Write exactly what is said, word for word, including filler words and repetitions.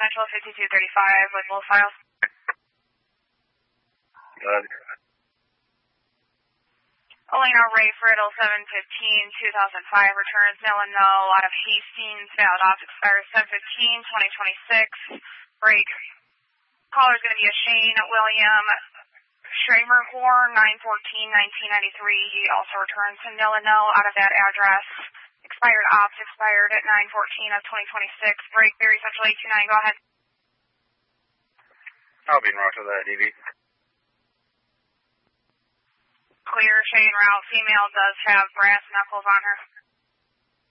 Central fifty-two thirty-five with both files. Good. Elena Rayford, oh seven fifteen two thousand five, returns nil and no out of Hastings, valid off, expires seven fifteen twenty twenty-six. Break. Caller's going to be a Shane William Schramerhorn, nine fourteen nineteen ninety-three. He also returns to nil and no out of that address. Expired ops, expired at nine fourteen of twenty twenty-six. Break, Berry Central eight two nine, go ahead. I'll be in route to that, D V. Clear, Shane route, female does have brass knuckles on her.